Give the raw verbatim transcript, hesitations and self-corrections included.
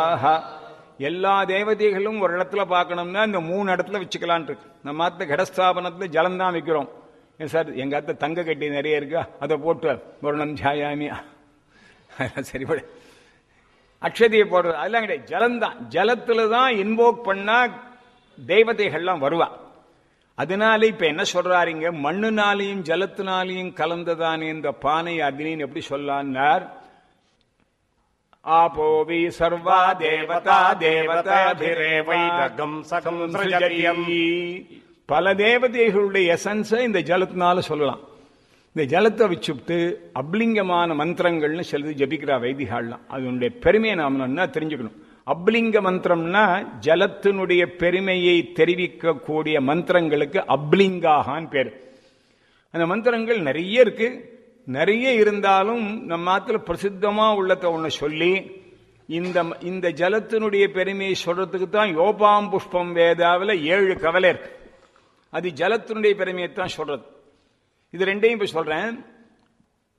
எல்லா தேவதைகளும் ஒரு இடத்துல பார்க்கணும்னா இந்த மூணு இடத்துல வச்சுக்கலான் இருக்கு. நம்ம ஆத்த கடஸ்தாபனத்துல ஜலம்தான் வைக்கிறோம். ஏன் சார் எங்க ஆத்த தங்க கட்டி நிறைய இருக்கா, அதை போட்டு வருணம் ஜாயாமியா சரிபட அக்ஷதியை போடுறது அதெல்லாம் கிடையாது. ஜலம்தான், ஜலத்துல தான் இன்வோக் பண்ணா தேவதைகள்லாம் வருவா. அதனால இப்ப என்ன சொல்றாருங்க, மண்ணுனாலையும் ஜலத்தினாலையும் கலந்ததானே இந்த பானை அக்னின்னு எப்படி சொல்லான்னார். ஆபோவி சர்வா தேவதா தேவதாபிரேவைதகம் சகம் ஸ்ருஜத்யம். பல தேவதைகளுடைய எசன்ஸை இந்த ஜலத்தினால சொல்லலாம். இந்த ஜலத்தை வச்சுட்டு அப்லிங்கமான மந்திரங்கள்னு சிலது ஜபிக்கிறா வைதிகாலாம். அதனுடைய பெருமையை நாம் என்ன தெரிஞ்சுக்கணும். அப்லிங்க மந்திரம்னா ஜலத்தினுடைய பெருமையை தெரிவிக்கக்கூடிய மந்திரங்களுக்கு அப்லிங்காகான் பேர். அந்த மந்திரங்கள் நிறைய இருக்கு. நிறைய இருந்தாலும் நம்ம நாட்டில் பிரசித்தமா உள்ளத ஒண்ணு சொல்லி இந்த இந்த ஜலத்தினுடைய பெருமையை சொல்றதுக்கு தான் யோபாம் புஷ்பம் வேதாவில் ஏழு கவலை இருக்கு. அது ஜலத்தினுடைய பெருமையை தான் சொல்றது. இது ரெண்டையும் இப்ப சொல்றேன்.